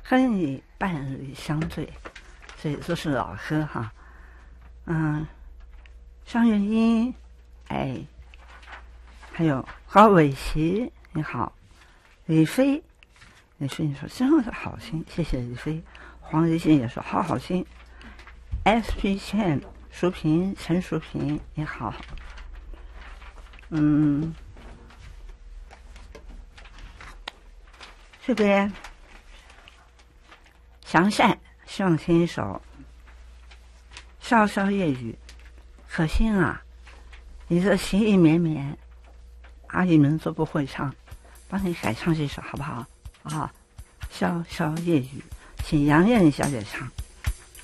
和你伴侣相醉，所以都是老歌哈。张元英，哎，还有高伟琪，你好，李飞，李飞你说真的好听，谢谢李飞。黄立信也说好好听。SP 倩、淑萍、陈淑萍，你好。这边祥善希望听一首《潇潇夜雨》，可惜啊，你的情意绵绵，阿姨们都不会唱，帮你改唱这首好不好？啊，《潇潇夜雨》，请杨艳小姐唱。